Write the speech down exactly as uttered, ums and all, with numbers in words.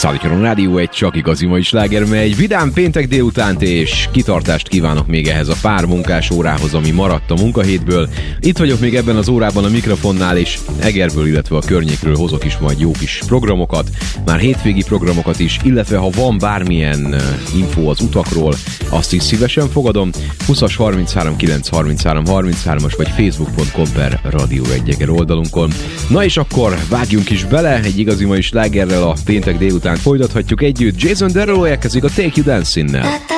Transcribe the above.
Szállítjon a Rádió egy csak igazi mai sláger, mely egy vidám péntek délutánt, és kitartást kívánok még ehhez a pár munkás órához, ami maradt a munkahétből. Itt vagyok még ebben az órában a mikrofonnál, és Egerből, illetve a környékről hozok is majd jó kis programokat, már hétvégi programokat is, illetve ha van bármilyen info az utakról, azt is szívesen fogadom. húszas harminchárom kilenc harminchárom harminchárom-as vagy facebook pont com per Rádió egy Eger oldalunkon. Na és akkor vágjunk is bele, egy igazi mai slágerrel a péntek délután folytathatjuk együtt. Jason Derulo érkezik a Take You Dancing-nel.